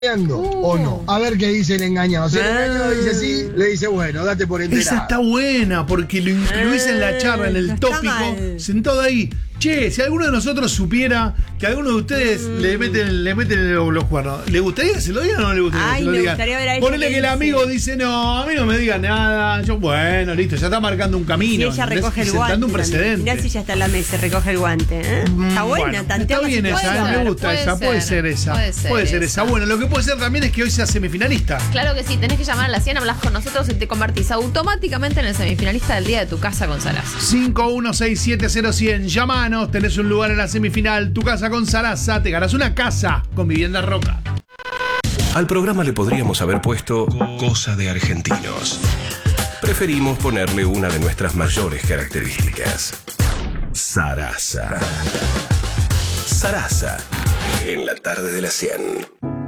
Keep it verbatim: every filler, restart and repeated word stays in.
Uh. ¿O no? A ver qué dice el engañado. Si el engañado dice sí, le dice, bueno, date por enterado. Esa está buena porque lo incluís en la charla, en el no está tópico, mal. sentado ahí. Che, si alguno de nosotros supiera que alguno de ustedes mm. le meten, le meten los, los cuernos, ¿le gustaría que se lo digan o no le gustaría Ay, que se lo me digan? gustaría ver a ella Ponele qué que el dice. amigo dice, no, a mí no me diga nada. Yo, bueno, listo, ya está marcando un camino. Si ella recoge el guante. Sentando un precedente. Mirá si ya está en la mesa y recoge el guante. ¿eh? Mm, Está buena, bueno, tantea está la bien situación. esa, Puede me gusta ser, esa, puede puede ser, ser esa. puede ser Puede ser esa. esa. Bueno, lo que puede ser también es que hoy sea semifinalista. Claro que sí, tenés que llamar a la cien, hablas con nosotros y te convertís automáticamente en el semifinalista del día de Tu Casa con Sarasa. cinco uno seis siete cero cien, llamanos, tenés un lugar en la semifinal, Tu Casa con Sarasa, te ganás una casa con Vivienda Roca. Al programa le podríamos haber puesto Cosa de Argentinos. Preferimos ponerle una de nuestras mayores características. Sarasa. Sarasa, en la tarde de la cien.